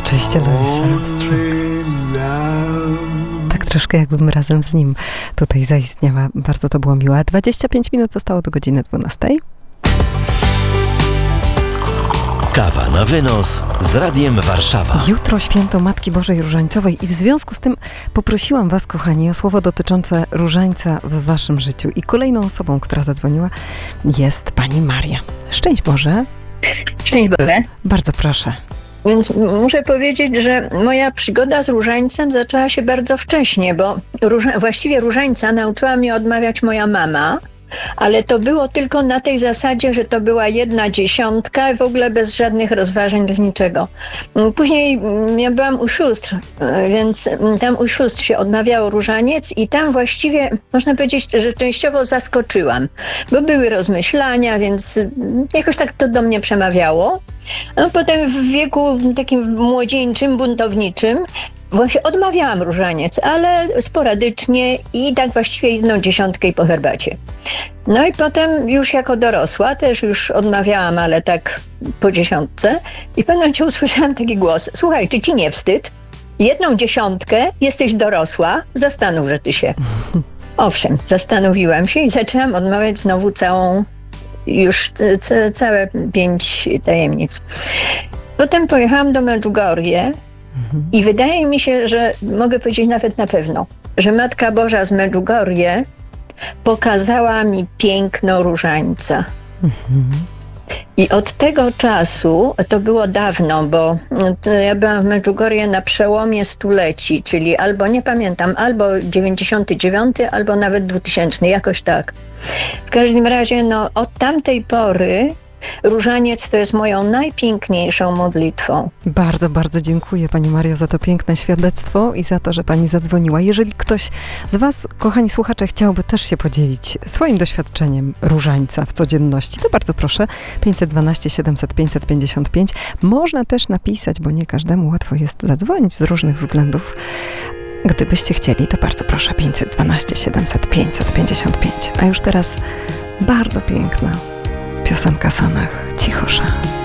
Oczywiście Louis Armstrong. Tak troszkę jakbym razem z nim tutaj zaistniała. Bardzo to było miłe. 25 minut zostało do godziny 12. Kawa na wynos z Radiem Warszawa. Jutro święto Matki Bożej Różańcowej i w związku z tym poprosiłam was, kochani, o słowo dotyczące różańca w waszym życiu. I kolejną osobą, która zadzwoniła, jest pani Maria. Szczęść Boże. Szczęść Boże. Bardzo proszę. Więc muszę powiedzieć, że moja przygoda z różańcem zaczęła się bardzo wcześnie, bo właściwie różańca nauczyła mnie odmawiać moja mama, ale to było tylko na tej zasadzie, że to była 1/10, w ogóle bez żadnych rozważań, bez niczego. Później ja byłam u sióstr, więc tam u sióstr się odmawiało różaniec i tam właściwie można powiedzieć, że częściowo zaskoczyłam, bo były rozmyślania, więc jakoś tak to do mnie przemawiało. No potem w wieku takim młodzieńczym, buntowniczym właśnie odmawiałam różaniec, ale sporadycznie i tak właściwie 1/10 po herbacie. No i potem już jako dorosła też już odmawiałam, ale tak po 10. I w pewnym momencie usłyszałam taki głos: słuchaj, czy ci nie wstyd? 1/10 jesteś dorosła, zastanów, że ty się. Owszem, zastanowiłam się i zaczęłam odmawiać znowu całe 5 tajemnic. Potem pojechałam do Medjugorje i wydaje mi się, że mogę powiedzieć nawet na pewno, że Matka Boża z Medjugorje pokazała mi piękno różańca. I od tego czasu, to było dawno, bo ja byłam w Medjugorje na przełomie stuleci, czyli albo, nie pamiętam, albo 99, albo nawet 2000, jakoś tak. W każdym razie, od tamtej pory różaniec to jest moją najpiękniejszą modlitwą. Bardzo, bardzo dziękuję pani Mario za to piękne świadectwo i za to, że pani zadzwoniła. Jeżeli ktoś z was, kochani słuchacze, chciałby też się podzielić swoim doświadczeniem różańca w codzienności, to bardzo proszę, 512 700 555. Można też napisać, bo nie każdemu łatwo jest zadzwonić z różnych względów. Gdybyście chcieli, to bardzo proszę, 512 700 555. A już teraz bardzo piękna piosenka Sanach Cichosza.